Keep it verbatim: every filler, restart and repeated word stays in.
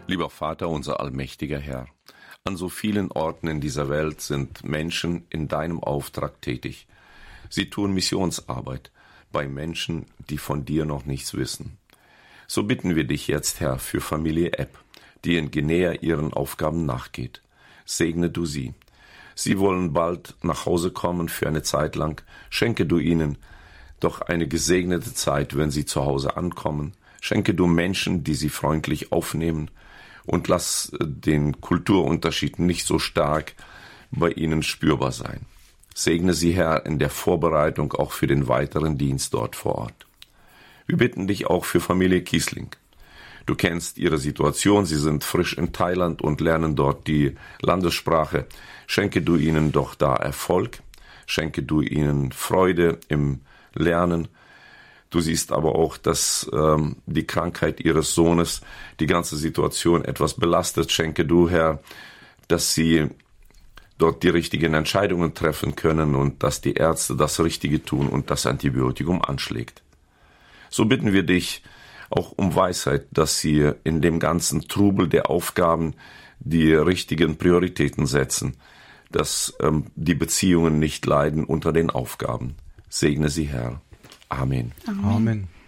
Lieber Vater, unser allmächtiger Herr, an so vielen Orten in dieser Welt sind Menschen in deinem Auftrag tätig. Sie tun Missionsarbeit bei Menschen, die von dir noch nichts wissen. So bitten wir dich jetzt, Herr, für Familie Epp, die in Guinea ihren Aufgaben nachgeht. Segne du sie. Sie wollen bald nach Hause kommen für eine Zeit lang. Schenke du ihnen doch eine gesegnete Zeit, wenn sie zu Hause ankommen. Schenke du Menschen, die sie freundlich aufnehmen, und lass den Kulturunterschied nicht so stark bei ihnen spürbar sein. Segne sie, Herr, in der Vorbereitung auch für den weiteren Dienst dort vor Ort. Wir bitten dich auch für Familie Kiesling. Du kennst ihre Situation, sie sind frisch in Thailand und lernen dort die Landessprache. Schenke du ihnen doch da Erfolg, schenke du ihnen Freude im Lernen. Du siehst aber auch, dass ähm, die Krankheit ihres Sohnes die ganze Situation etwas belastet. Schenke du, Herr, dass sie dort die richtigen Entscheidungen treffen können und dass die Ärzte das Richtige tun und das Antibiotikum anschlägt. So bitten wir dich auch um Weisheit, dass sie in dem ganzen Trubel der Aufgaben die richtigen Prioritäten setzen, dass ähm, die Beziehungen nicht leiden unter den Aufgaben. Segne sie, Herr. Amen. Amen. Amen.